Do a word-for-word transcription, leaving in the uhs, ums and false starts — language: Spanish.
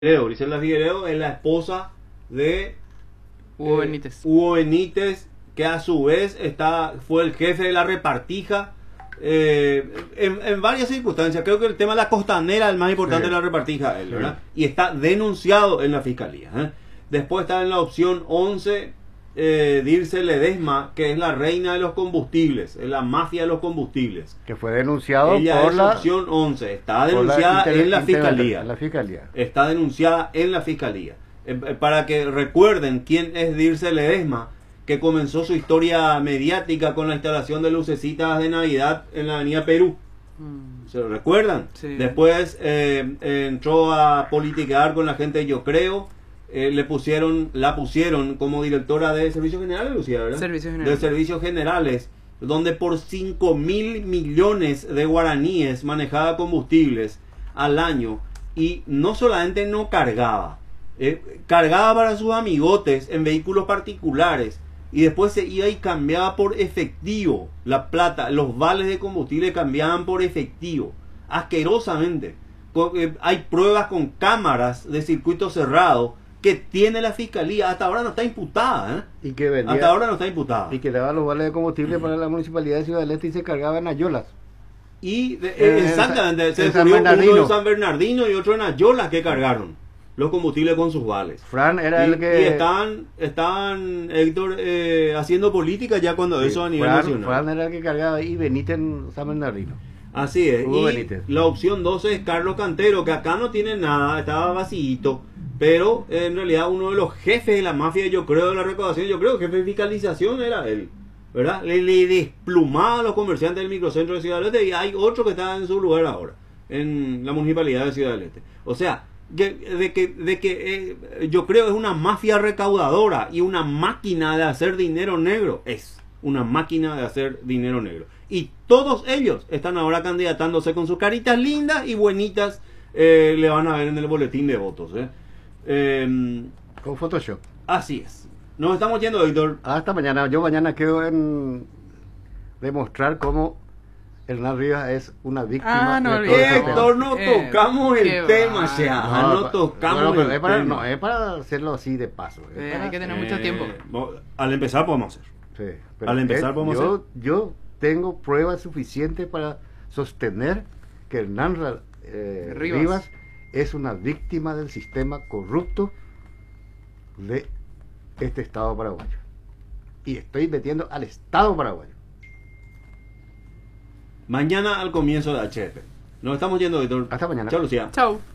Figueredo. Griselda Figueredo es la esposa de Hugo eh, Benítez. Hugo Benítez, que a su vez está, fue el jefe de la repartija eh, en, en varias circunstancias. Creo que el tema de la costanera es el más importante Sí. de la repartija, él, Sí. ¿verdad? Y está denunciado en la fiscalía. ¿eh? Después está en la opción once eh, Dirce Ledesma, que es la reina de los combustibles, es la mafia de los combustibles. Que fue denunciado Ella por es la, opción once, está por la denunciada inter- en la inter- fiscalía. en la fiscalía. Está denunciada en la fiscalía. Eh, eh, para que recuerden quién es Dirce Ledesma, que comenzó su historia mediática con la instalación de lucecitas de Navidad en la avenida Perú. Mm. ¿Se lo recuerdan? Sí. Después eh, eh, entró a politicar con la gente de Yo Creo. Eh, le pusieron, la pusieron como directora de Servicios Generales, Lucía, ¿verdad? Servicios Generales. De Servicios Generales, donde por cinco mil millones de guaraníes manejaba combustibles al año, y no solamente no cargaba, eh, cargaba para sus amigotes en vehículos particulares, y después se iba y cambiaba por efectivo la plata. Los vales de combustible cambiaban por efectivo, asquerosamente. Con- eh, hay pruebas con cámaras de circuito cerrado que tiene la fiscalía. Hasta ahora no está imputada, ¿eh? Y que vendía, Hasta ahora no está imputada. y que daba los vales de combustible para la municipalidad de Ciudad del Este y se cargaba en Ayolas. Y de- En- en exactamente, Sa- se en San murió uno Bernardino. en San Bernardino y otro en Ayolas, que cargaron los combustibles con sus vales. Fran era Y, el que... y estaban, estaban Héctor, eh, haciendo política ya cuando sí, eso a nivel Fran, nacional. Fran era el que cargaba y Benítez en San Bernardino. Así es. Hugo Y Benítez. la opción doce es Carlos Cantero, que acá no tiene nada, estaba vacío, pero eh, en realidad uno de los jefes de la mafia, yo creo, de la recaudación, yo creo que jefe de fiscalización era él, ¿verdad? Le, le desplumaba a los comerciantes del microcentro de Ciudad del Este, y hay otro que está en su lugar ahora, en la municipalidad de Ciudad del Este. O sea, que- de que, de que eh, yo creo es una mafia recaudadora y una máquina de hacer dinero negro. Es una máquina de hacer dinero negro. Y todos ellos están ahora candidatándose con sus caritas lindas y buenitas. Eh, le van a ver en el boletín de votos. ¿eh? Eh, Con Photoshop. así es. Nos estamos yendo, Víctor. Hasta mañana. Yo mañana quedo en demostrar cómo Hernán Rivas es una víctima Ah, no de todo este olvidemos. Héctor, tema. no Eh, tocamos el qué tema, va. ya. No, pa- tocamos bueno, pero el es para, tema. no, es para hacerlo así de paso. es Eh, para- hay que tener mucho tiempo. bo- Al empezar podemos hacer. Sí, pero Al empezar es- podemos yo, yo tengo pruebas suficientes para sostener que Hernán Ra- eh, Rivas. Rivas. es una víctima del sistema corrupto de este Estado paraguayo. Y estoy metiendo al Estado paraguayo. Mañana al comienzo de H F. Nos estamos yendo, Víctor. Hasta mañana. Chao, Lucía. Chau.